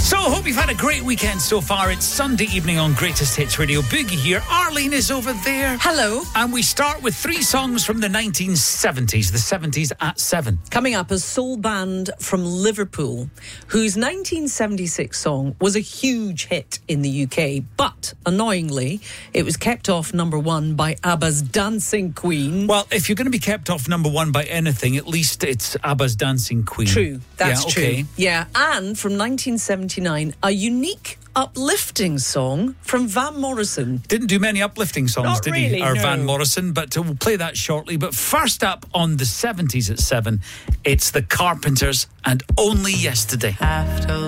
So, I hope you've had a great weekend so far. It's Sunday evening on Greatest Hits Radio. Boogie here. Arlene is over there. Hello. And we start with 3 songs from the 1970s, the 70s at 7. Coming up, a soul band from Liverpool, whose 1976 song was a huge hit in the UK, but annoyingly, it was kept off number 1 by ABBA's Dancing Queen. Well, if you're going to be kept off number 1 by anything, at least it's ABBA's Dancing Queen. True, that's okay. true. Yeah, and from 1979, a unique uplifting song from Van Morrison. Didn't do many uplifting songs, Not did really, he? Or no. Van Morrison, but we'll play that shortly. But first up on the 70s at 7, it's the Carpenters and Only Yesterday.